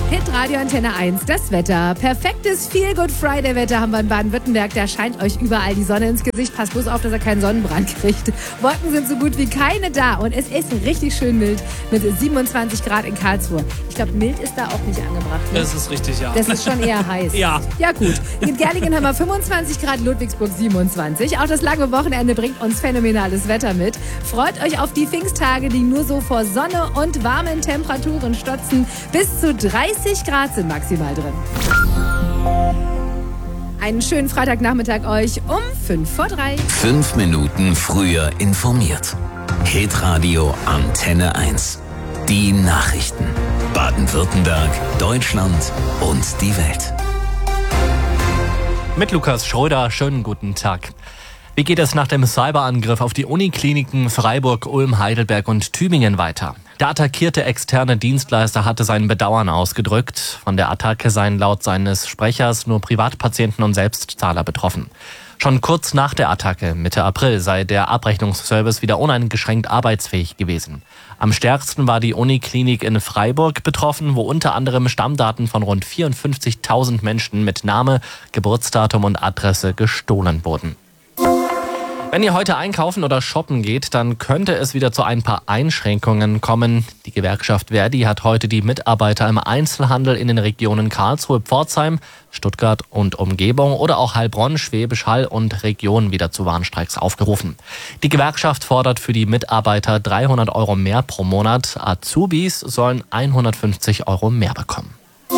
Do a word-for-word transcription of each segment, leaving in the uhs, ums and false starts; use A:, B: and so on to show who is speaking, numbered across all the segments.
A: Hitradio Antenne eins, das Wetter. Perfektes Feel-Good-Friday-Wetter haben wir in Baden-Württemberg. Da scheint euch überall die Sonne ins Gesicht. Passt bloß auf, dass ihr keinen Sonnenbrand kriegt. Wolken sind so gut wie keine da und es ist richtig schön mild mit siebenundzwanzig Grad in Karlsruhe. Ich glaube, mild ist da auch nicht angebracht. Ne?
B: Das ist richtig, ja.
A: Das ist schon eher heiß.
B: Ja.
A: Ja gut. In Gerlingen haben wir fünfundzwanzig Grad, Ludwigsburg siebenundzwanzig. Auch das lange Wochenende bringt uns phänomenales Wetter mit. Freut euch auf die Pfingsttage, die nur so vor Sonne und warmen Temperaturen stotzen. Bis zu dreißig Grad sind maximal drin. Einen schönen Freitagnachmittag euch um fünf vor drei.
C: Fünf Minuten früher informiert. Hitradio Antenne eins. Die Nachrichten. Baden-Württemberg, Deutschland und die Welt.
D: Mit Lukas Schröder, schönen guten Tag. Wie geht es nach dem Cyberangriff auf die Unikliniken Freiburg, Ulm, Heidelberg und Tübingen weiter? Der attackierte externe Dienstleister hatte sein Bedauern ausgedrückt. Von der Attacke seien laut seines Sprechers nur Privatpatienten und Selbstzahler betroffen. Schon kurz nach der Attacke, Mitte April, sei der Abrechnungsservice wieder uneingeschränkt arbeitsfähig gewesen. Am stärksten war die Uniklinik in Freiburg betroffen, wo unter anderem Stammdaten von rund vierundfünfzigtausend Menschen mit Name, Geburtsdatum und Adresse gestohlen wurden. Wenn ihr heute einkaufen oder shoppen geht, dann könnte es wieder zu ein paar Einschränkungen kommen. Die Gewerkschaft Verdi hat heute die Mitarbeiter im Einzelhandel in den Regionen Karlsruhe, Pforzheim, Stuttgart und Umgebung oder auch Heilbronn, Schwäbisch Hall und Region wieder zu Warnstreiks aufgerufen. Die Gewerkschaft fordert für die Mitarbeiter dreihundert Euro mehr pro Monat. Azubis sollen hundertfünfzig Euro mehr bekommen.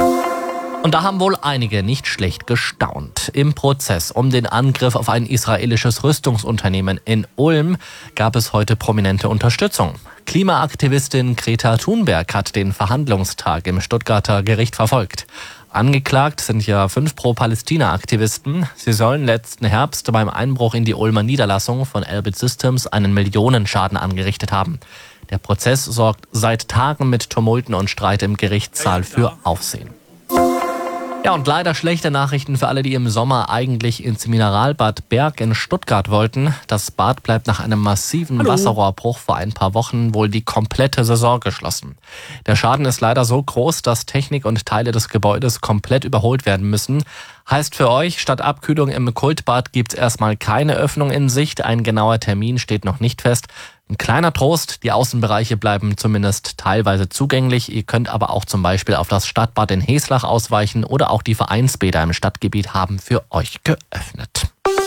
D: Und da haben wohl einige nicht schlecht gestaunt. Im Prozess um den Angriff auf ein israelisches Rüstungsunternehmen in Ulm gab es heute prominente Unterstützung. Klimaaktivistin Greta Thunberg hat den Verhandlungstag im Stuttgarter Gericht verfolgt. Angeklagt sind ja fünf Pro-Palästina-Aktivisten. Sie sollen letzten Herbst beim Einbruch in die Ulmer Niederlassung von Elbit Systems einen Millionenschaden angerichtet haben. Der Prozess sorgt seit Tagen mit Tumulten und Streit im Gerichtssaal für Aufsehen. Ja, und leider schlechte Nachrichten für alle, die im Sommer eigentlich ins Mineralbad Berg in Stuttgart wollten. Das Bad bleibt nach einem massiven Hallo. Wasserrohrbruch vor ein paar Wochen wohl die komplette Saison geschlossen. Der Schaden ist leider so groß, dass Technik und Teile des Gebäudes komplett überholt werden müssen. Heißt für euch, statt Abkühlung im Kultbad gibt's erstmal keine Öffnung in Sicht. Ein genauer Termin steht noch nicht fest. Ein kleiner Trost, die Außenbereiche bleiben zumindest teilweise zugänglich. Ihr könnt aber auch zum Beispiel auf das Stadtbad in Heslach ausweichen oder auch die Vereinsbäder im Stadtgebiet haben für euch geöffnet.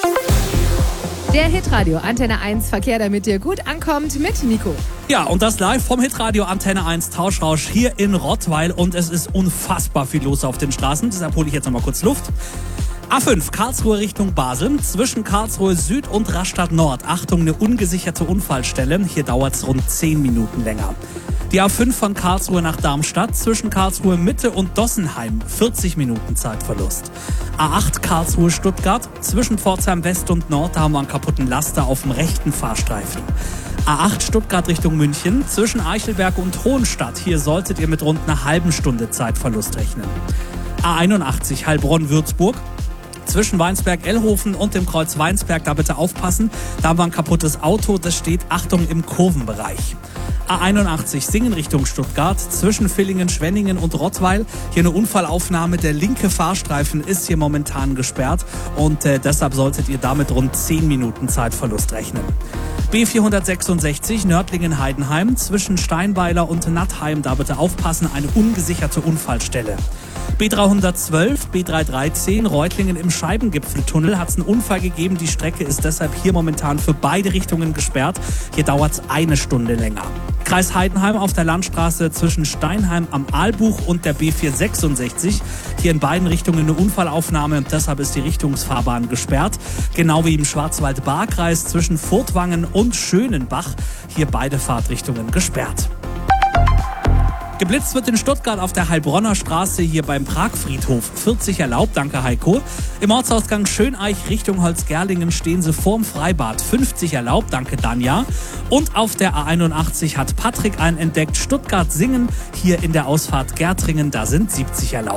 A: Der Hitradio Antenne eins Verkehr, damit ihr gut ankommt, mit Nico.
B: Ja, und das live vom Hitradio Antenne eins Tauschrausch hier in Rottweil. Und es ist unfassbar viel los auf den Straßen. Deshalb hole ich jetzt noch mal kurz Luft. A fünf, Karlsruhe Richtung Basel. Zwischen Karlsruhe Süd und Rastatt Nord. Achtung, eine ungesicherte Unfallstelle. Hier dauert es rund zehn Minuten länger. Die A fünf von Karlsruhe nach Darmstadt. Zwischen Karlsruhe Mitte und Dossenheim. vierzig Minuten Zeitverlust. A acht Karlsruhe Stuttgart. Zwischen Pforzheim West und Nord. Da haben wir einen kaputten Laster auf dem rechten Fahrstreifen. A acht Stuttgart Richtung München. Zwischen Eichelberg und Hohenstadt. Hier solltet ihr mit rund einer halben Stunde Zeitverlust rechnen. A einundachtzig Heilbronn-Würzburg. Zwischen Weinsberg-Ellhofen und dem Kreuz Weinsberg, da bitte aufpassen. Da war ein kaputtes Auto, das steht, Achtung, im Kurvenbereich. A einundachtzig Singen Richtung Stuttgart, zwischen Villingen, Schwenningen und Rottweil. Hier eine Unfallaufnahme, der linke Fahrstreifen ist hier momentan gesperrt und äh, deshalb solltet ihr damit rund zehn Minuten Zeitverlust rechnen. B vierhundertsechsundsechzig Nördlingen-Heidenheim, zwischen Steinweiler und Nattheim, da bitte aufpassen, eine ungesicherte Unfallstelle. B dreihundertzwölf, B dreihundertdreizehn, Reutlingen im Scheibengipfeltunnel hat es einen Unfall gegeben. Die Strecke ist deshalb hier momentan für beide Richtungen gesperrt. Hier dauert es eine Stunde länger. Kreis Heidenheim auf der Landstraße zwischen Steinheim am Aalbuch und der B vierhundertsechsundsechzig. Hier in beiden Richtungen eine Unfallaufnahme und deshalb ist die Richtungsfahrbahn gesperrt. Genau wie im Schwarzwald-Baar-Kreis zwischen Furtwangen und Schönenbach. Hier beide Fahrtrichtungen gesperrt. Geblitzt wird in Stuttgart auf der Heilbronner Straße hier beim Pragfriedhof. vierzig erlaubt, danke Heiko. Im Ortsausgang Schöneich Richtung Holzgerlingen stehen sie vorm Freibad. fünfzig erlaubt, danke Danja. Und auf der A einundachtzig hat Patrick einen entdeckt. Stuttgart-Singen hier in der Ausfahrt Gärtringen, da sind siebzig erlaubt.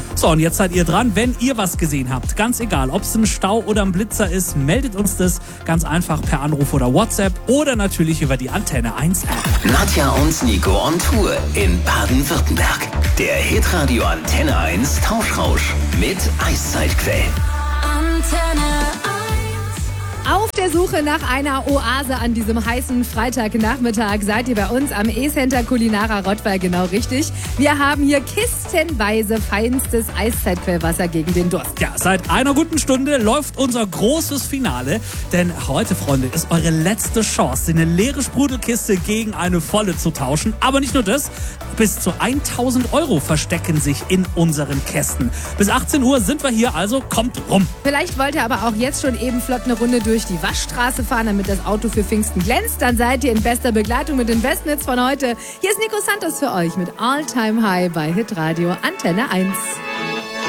B: So, und jetzt seid ihr dran, wenn ihr was gesehen habt. Ganz egal, ob es ein Stau oder ein Blitzer ist, meldet uns das ganz einfach per Anruf oder WhatsApp oder natürlich über die Antenne eins App.
C: Nadja und Nico on Tour in Baden-Württemberg. Der Hitradio Antenne eins Tauschrausch mit Eiszeitquell.
E: Antenne eins.
A: Auf der Suche nach einer Oase an diesem heißen Freitagnachmittag seid ihr bei uns am E-Center Culinara Rottweil genau richtig. Wir haben hier kistenweise feinstes Eiszeitquellwasser gegen den Durst.
B: Ja, seit einer guten Stunde läuft unser großes Finale, denn heute, Freunde, ist eure letzte Chance, eine leere Sprudelkiste gegen eine volle zu tauschen. Aber nicht nur das, bis zu tausend Euro verstecken sich in unseren Kästen. Bis achtzehn Uhr sind wir hier, also kommt rum.
A: Vielleicht wollt ihr aber auch jetzt schon eben flott eine Runde durch die Waschstraße fahren, damit das Auto für Pfingsten glänzt. Dann seid ihr in bester Begleitung mit den besten Hits von heute. Hier ist Nico Santos für euch mit All Time High bei Hitradio Antenne eins.